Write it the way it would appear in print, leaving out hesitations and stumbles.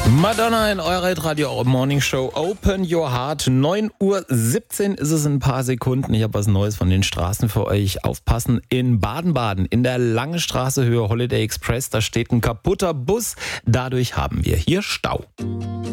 Madonna in eurer Radio Morning Show Open Your Heart. 9:17 Uhr ist es in ein paar Sekunden. Ich habe was Neues von den Straßen für euch. Aufpassen, in Baden-Baden, in der Lange Straße Höhe Holiday Express, da steht ein kaputter Bus. Dadurch haben wir hier Stau.